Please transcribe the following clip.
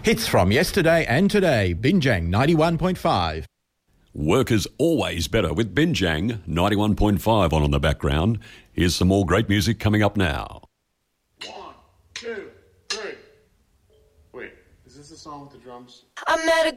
Hits from yesterday and today. Binjang 91.5. Work is always better with Binjang 91.5 on in the background. Here's some more great music coming up now. 1, 2, 3. Wait, is this the song with the drums? I met a